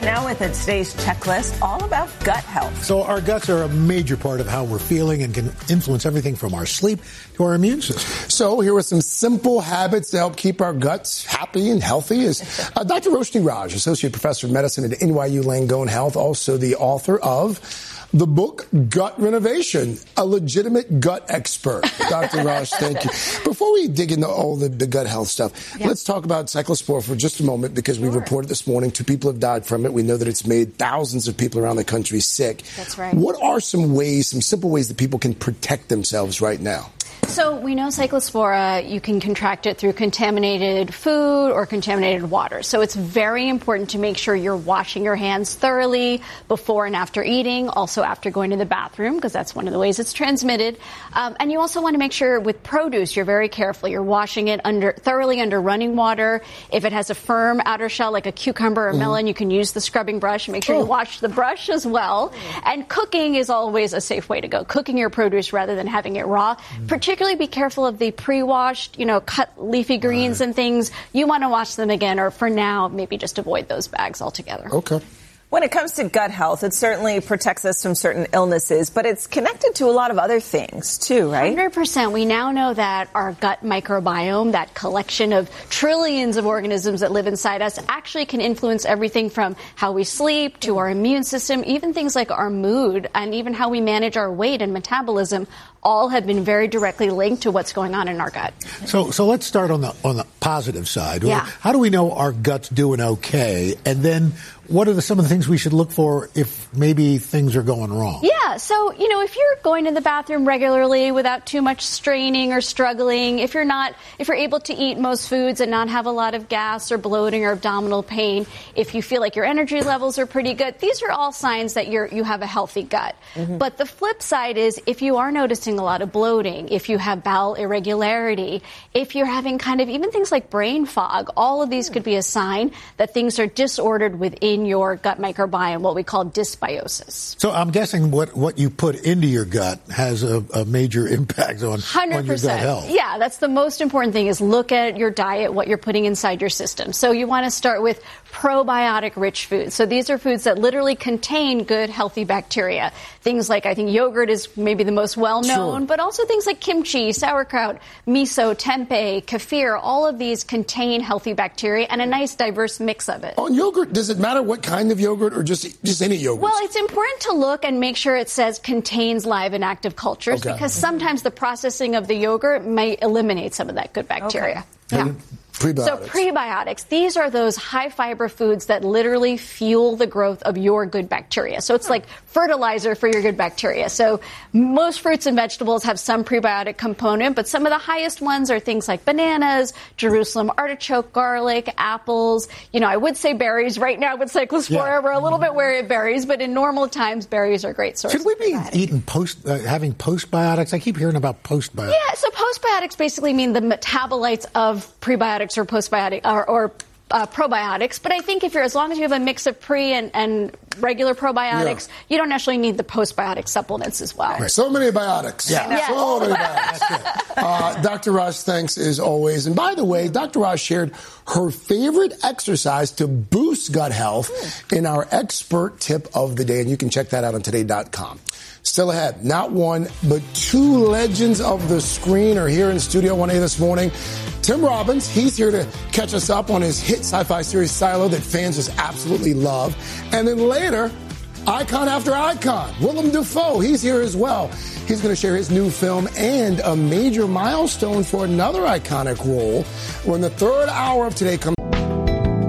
Back now with today's checklist, all about gut health. So our guts are a major part of how we're feeling and can influence everything from our sleep to our immune system. So here are some simple habits to help keep our guts happy and healthy. Is Dr. Roshni Raj, Associate Professor of Medicine at NYU Langone Health, also the author of the book Gut Renovation, a legitimate gut expert. Dr. Raj, thank you. Before we dig into all the gut health stuff, let's talk about cyclospora for just a moment, because we reported this morning 2 people have died from it. We know that it's made thousands of people around the country sick. That's right. What are some simple ways that people can protect themselves right now? So we know cyclospora, you can contract it through contaminated food or contaminated water. So it's very important to make sure you're washing your hands thoroughly before and after eating, also after going to the bathroom, because that's one of the ways it's transmitted. And you also want to make sure with produce, you're very careful. You're washing it thoroughly under running water. If it has a firm outer shell, like a cucumber or melon, you can use the scrubbing brush. Make sure you wash the brush as well. And cooking is always a safe way to go. Cooking your produce rather than having it raw. Particularly be careful of the pre-washed, cut leafy greens and things. You want to wash them again, or for now, maybe just avoid those bags altogether. Okay. When it comes to gut health, it certainly protects us from certain illnesses, but it's connected to a lot of other things, too, right? 100%. We now know that our gut microbiome, that collection of trillions of organisms that live inside us, actually can influence everything from how we sleep to our immune system, even things like our mood, and even how we manage our weight and metabolism. All have been very directly linked to what's going on in our gut. So let's start on the positive side. Yeah. How do we know our gut's doing okay? And then what are some of the things we should look for if maybe things are going wrong? Yeah, so, if you're going to the bathroom regularly without too much straining or struggling, if you're able to eat most foods and not have a lot of gas or bloating or abdominal pain, if you feel like your energy levels are pretty good, these are all signs that you have a healthy gut. But the flip side is if you are noticing a lot of bloating, if you have bowel irregularity, if you're having kind of even things like brain fog, all of these could be a sign that things are disordered within your gut microbiome, what we call dysbiosis. So I'm guessing what you put into your gut has a major impact on your gut health. Yeah, that's the most important thing, is look at your diet, what you're putting inside your system. So you want to start with probiotic-rich foods. So these are foods that literally contain good, healthy bacteria. Things like, I think yogurt is maybe the most well-known, but also things like kimchi, sauerkraut, miso, tempeh, kefir, all of these contain healthy bacteria and a nice diverse mix of it. On yogurt, does it matter what kind of yogurt or just any yogurt? Well, it's important to look and make sure it says contains live and active cultures, because sometimes the processing of the yogurt may eliminate some of that good bacteria. Yeah. Prebiotics. So prebiotics, these are those high-fiber foods that literally fuel the growth of your good bacteria. So it's like fertilizer for your good bacteria. So most fruits and vegetables have some prebiotic component, but some of the highest ones are things like bananas, Jerusalem artichoke, garlic, apples. I would say berries. Right now with cyclospora, we're a little bit wary of berries, but in normal times, berries are great sources. Should we be eating having postbiotics? I keep hearing about postbiotics. Yeah, so postbiotics basically mean the metabolites of prebiotics or postbiotic or probiotics, but I think as long as you have a mix of pre and regular probiotics, you don't actually need the postbiotic supplements as well. Right. So many biotics. So many biotics. Dr. Raj, thanks as always. And by the way, Dr. Raj shared her favorite exercise to boost gut health in our expert tip of the day, and you can check that out on today.com. Still ahead, not one, but 2 legends of the screen are here in Studio 1A this morning. Tim Robbins, he's here to catch us up on his hit sci-fi series Silo that fans just absolutely love. And then later, icon after icon, Willem Dafoe, he's here as well. He's going to share his new film and a major milestone for another iconic role. When the third hour of Today comes